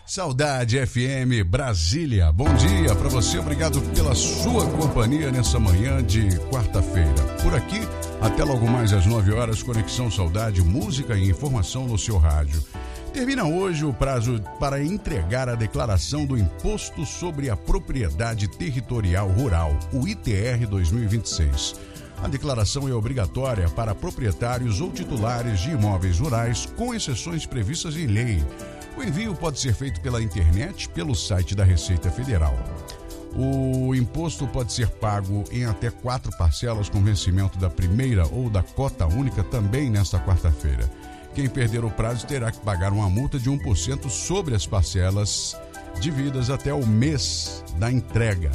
Saudade FM Brasília, bom dia para você, obrigado pela sua companhia nessa manhã de quarta-feira. Por aqui, até logo mais às 9 horas, Conexão Saudade, música e informação no seu rádio. Termina hoje o prazo para entregar a declaração do Imposto sobre a Propriedade Territorial Rural, o ITR 2026. A declaração é obrigatória para proprietários ou titulares de imóveis rurais, com exceções previstas em lei. O envio pode ser feito pela internet, pelo site da Receita Federal. O imposto pode ser pago em até 4 parcelas com vencimento da primeira ou da cota única também nesta quarta-feira. Quem perder o prazo terá que pagar uma multa de 1% sobre as parcelas devidas até o mês da entrega.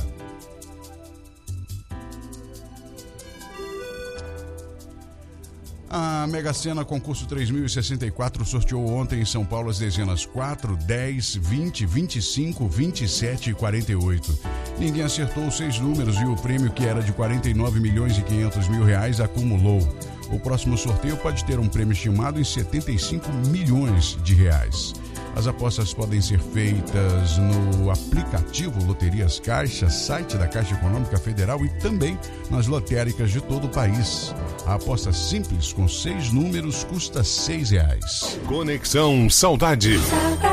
A Mega Sena Concurso 3064 sorteou ontem em São Paulo as dezenas 4, 10, 20, 25, 27 e 48. Ninguém acertou os 6 números e o prêmio, que era de 49.500.000 reais, acumulou. O próximo sorteio pode ter um prêmio estimado em 75 milhões de reais. As apostas podem ser feitas no aplicativo Loterias Caixa, site da Caixa Econômica Federal e também nas lotéricas de todo o país. A aposta simples com 6 números custa R$6. Conexão Saudade.